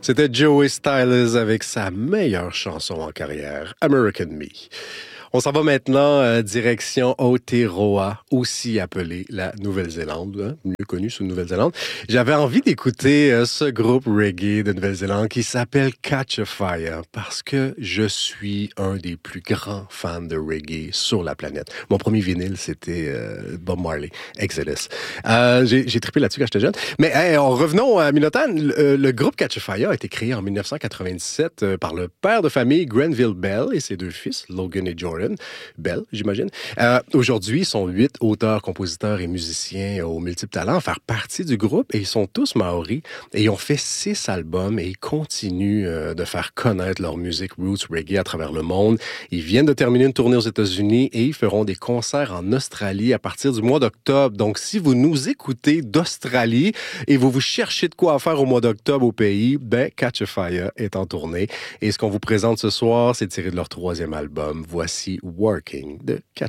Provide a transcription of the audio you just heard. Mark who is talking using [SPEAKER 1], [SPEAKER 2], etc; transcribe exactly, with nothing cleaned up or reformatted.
[SPEAKER 1] C'était Joey Styles avec sa meilleure chanson en carrière, American Me. On s'en va maintenant euh, direction Aotearoa, aussi appelée la Nouvelle-Zélande, hein, mieux connue sous Nouvelle-Zélande. J'avais envie d'écouter euh, ce groupe reggae de Nouvelle-Zélande qui s'appelle Catch a Fire parce que je suis un des plus grands fans de reggae sur la planète. Mon premier vinyle, c'était euh, Bob Marley, Exodus. Euh, j'ai, j'ai trippé là-dessus quand j'étais jeune. Mais hey, en revenons à Minotan, le, le groupe Catch a Fire a été créé en dix-neuf cent quatre-vingt-dix-sept euh, par le père de famille Grenville Bell et ses deux fils, Logan et Jordan. Bell, j'imagine. Euh, aujourd'hui, ils sont huit auteurs, compositeurs et musiciens aux multiples talents à faire partie du groupe et ils sont tous maoris et ils ont fait six albums et ils continuent euh, de faire connaître leur musique roots reggae à travers le monde. Ils viennent de terminer une tournée aux États-Unis et ils feront des concerts en Australie à partir du mois d'octobre. Donc, si vous nous écoutez d'Australie et vous vous cherchez de quoi faire au mois d'octobre au pays, ben, Catch a Fire est en tournée. Et ce qu'on vous présente ce soir, c'est tiré de leur troisième album. Voici Working de Catch